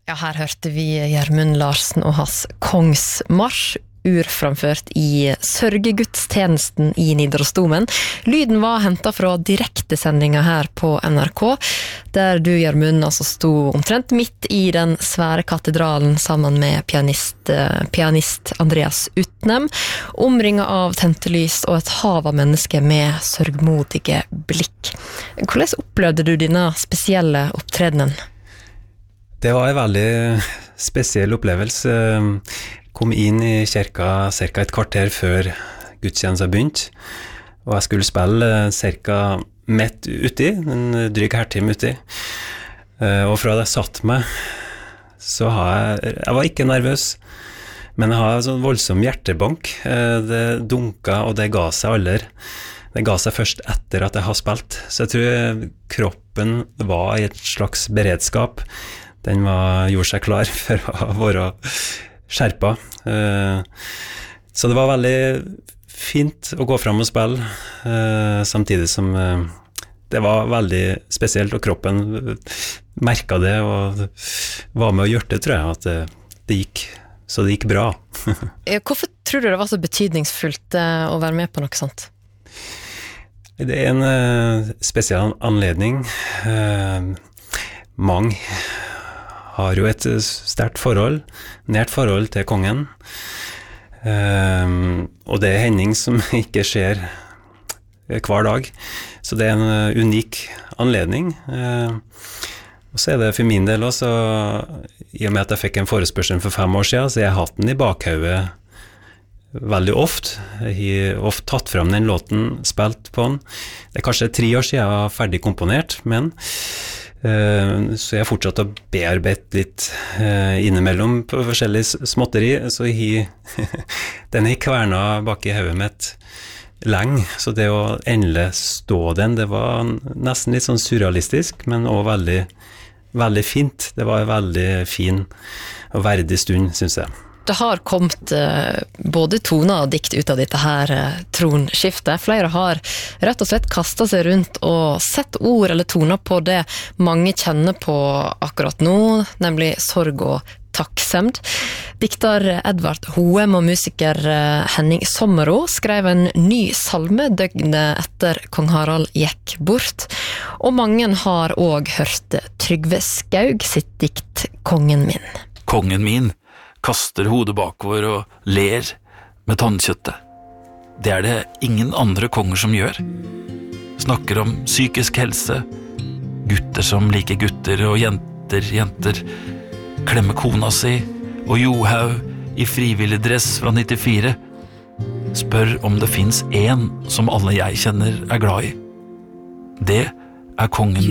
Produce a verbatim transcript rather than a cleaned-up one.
Ja, her hørte vi Gjermund Larsen og hans Kongsmarsj, urframført i sørgegudstjenesten i Nidarosdomen. Lyden var hentet fra direktesendinga her på N R K, der du, Gjermund, altså sto omtrent midt i den svære katedralen sammen med pianist, pianist Andreas Utnem, omringet av tentelys og et hav av mennesker med sørgmodige blikk. Hvordan opplevde du denne spesielle opptredenen? Det var en veldig spesiell opplevelse. Kom inn i kirka cirka et kvarter før gudstjenesten begynte, og jeg skulle spille cirka midt uti, en dryg hertime uti. Og fra da jeg satt meg, så har jeg, jeg var ikke nervøs, men jeg har en sånn voldsom hjertebank. Det dunka, og det ga seg aldri. Det ga seg først etter at jeg har spilt, så jeg tror kroppen var i et slags beredskap. Den var, gjorde seg klar for å være skjerpa. Så det var veldig fint å gå frem og spille, samtidig som det var veldig spesielt, og kroppen merket det, og var med å gjøre det, tror jeg, at det, det gikk, så det gikk bra. Hvorfor tror du det var så betydningsfullt å være med på noe sånt? Det er en spesiell anledning. Mange har jo et sterkt forhold, nært forhold til kongen, um, og det er hending som ikke skjer hver dag, så det er en unik anledning. Uh, og så er det for min del også, i og med at jeg fikk en forespørsel for fem år siden, så jeg har hatt den i bakhauget veldig ofte. Jeg har ofte tatt frem den låten, spilt på den. Det er kanskje tre år siden jeg var ferdig komponert, men så jeg har fortsatt å bearbeide litt innimellom på forskjellige småtteri, så jeg, den er kverna bak i hodet mitt lenge, så det å endelig stå den, det var nesten litt sånn surrealistisk, men også veldig, veldig fint. Det var en veldig fin og verdig stund, synes jeg. Det har kommet eh, både toner og dikt ut av dette her eh, tronskiftet. Flere har rett og slett kastet seg rundt og sett ord eller toner på det mange kjenner på akkurat nå, nemlig sorg og takksemd. Dikter Edvard Hoem og musiker eh, Henning Sommero skrev en ny salme døgnet etter kong Harald gikk bort, og mange har også hørt Trygve Skaug sitt dikt Kongen min. Kongen min kaster hodet bakover og ler med tannkjøttet. Det er det ingen andre konger som gjør. Snakker om psykisk helse, gutter som liker gutter, og jenter, jenter. Klemmer kona si, og Johaug i frivillig dress fra nittifire. Spør om det finnes en som alle jeg kjenner er glad i. Det er kongen